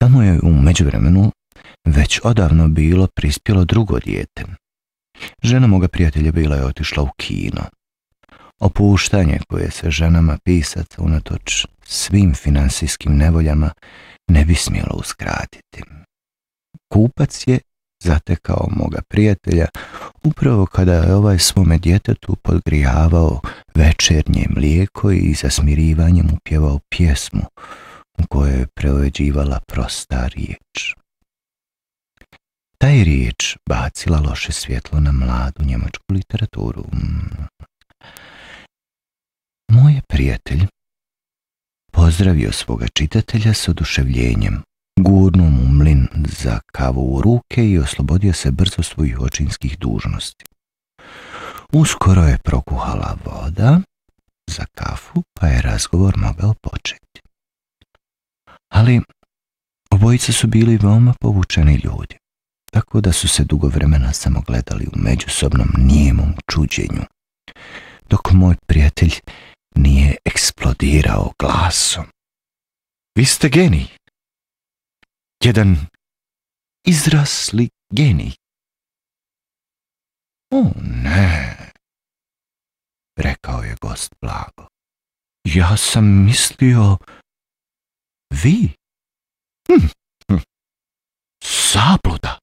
Tamo je u međuvremenu već odavno bilo prispjelo drugo dijete. Žena moga prijatelja bila je otišla u kino. Opuštanje koje se ženama pisaca unatoč svim finansijskim nevoljama ne bi smjelo uskratiti. Kupac je zatekao moga prijatelja upravo kada je ovaj svome djetetu podgrijavao večernje mlijeko i za smirivanje mu pjevao pjesmu u kojoj je preođivala prosta riječ. Ta je riječ bacila loše svjetlo na mladu njemačku literaturu. Moj prijatelj pozdravio svoga čitatelja s oduševljenjem, gurnuo mu mlin za kavu u ruke i oslobodio se brzo svojih očinskih dužnosti. Uskoro je prokuhala voda za kafu, pa je razgovor mogao početi. Ali obojica su bili veoma povučeni ljudi, tako da su se dugo vremena samo gledali u međusobnom nijemom čuđenju, dok moj prijatelj nije eksplodirao glasom. Vi ste genij. Jedan izrasli genij. O ne, rekao je gost blago. Ja sam mislio, vi? Zabluda,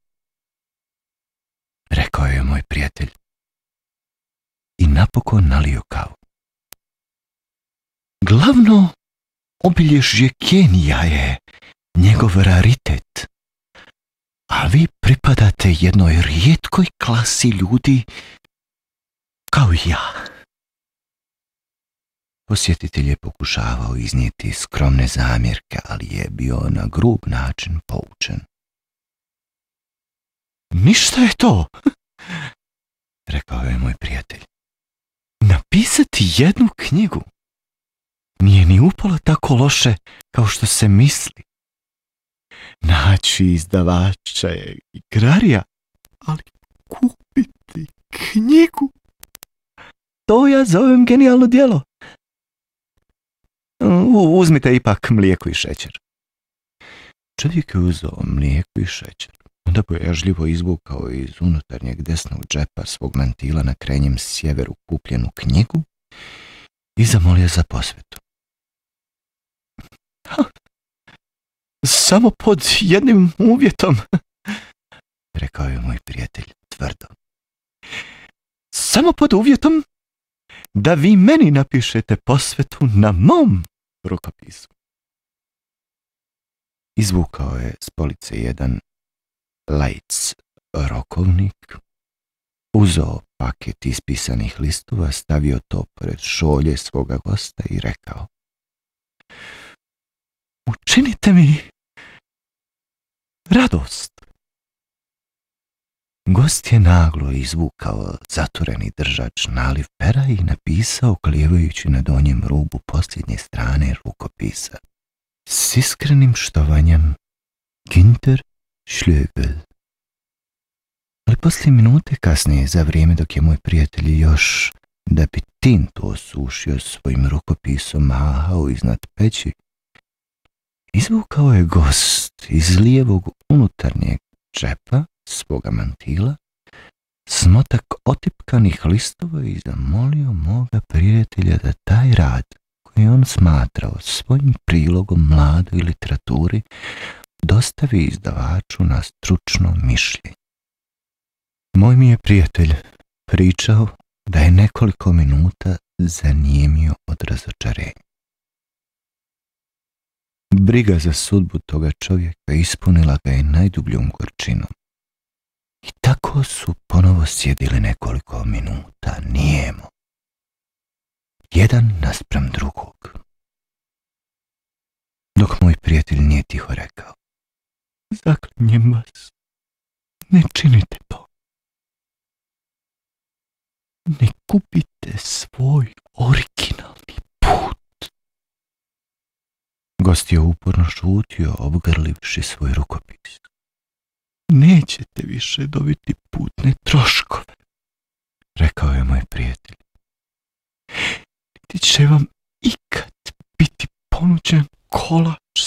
rekao je moj prijatelj i napokon nalio kavu. Glavno obilježje genija je njegov raritet, a vi pripadate jednoj rijetkoj klasi ljudi kao i ja. Posjetitelj je pokušavao iznijeti skromne zamjerke, ali je bio na grub način poučen. Ništa je to, rekao je moj prijatelj. Napisati jednu knjigu nije ni upalo tako loše kao što se misli. Naći izdavača je igrarija, ali kupiti knjigu, to ja zovem genijalno djelo. Uzmite ipak mlijeko i šećer. Čovjek je uzeo mlijeko i šećer, onda bojažljivo izvukao iz unutarnjeg desnog džepa svog mantila na krajnjem sjeveru kupljenu knjigu i zamolio za posvetu. Samo pod jednim uvjetom, rekao je moj prijatelj tvrdo. Samo pod uvjetom da vi meni napišete posvetu na mom rukopisu. Izvukao je s police jedan Leitz rokovnik, uzeo paket ispisanih listova, stavio to pored šolje svoga gosta i rekao: učinite mi radost. Gost je naglo izvukao zatureni držač naliv pera i napisao, klijevajući na donjem rubu posljednje strane rukopisa: s iskrenim štovanjem, Günther Schlögl. Ali poslije minute kasnije, za vrijeme dok je moj prijatelj još, da bi tintu osušio, svojim rukopisom mahao iznad peći, izvukao je gost iz lijevog unutarnjeg džepa svoga mantila smotak otipkanih listova i zamolio moga prijatelja da taj rad, koji on smatrao svojim prilogom mladoj literaturi, dostavi izdavaču na stručno mišljenje. Moj mi je prijatelj pričao da je nekoliko minuta zanijemio od razočarenja. Briga za sudbu toga čovjeka ispunila ga je najdubljom gorčinom. I tako su ponovo sjedili nekoliko minuta nijemo, jedan naspram drugog, dok moj prijatelj nije tiho rekao: zaklinjem vas, ne činite to. Ne kupite svoj originalni put. Gost je uporno šutio, obgrlivši svoj rukopis. Nećete više dobiti putne troškove, rekao je moj prijatelj. Niti će vam ikad biti ponuđen kolač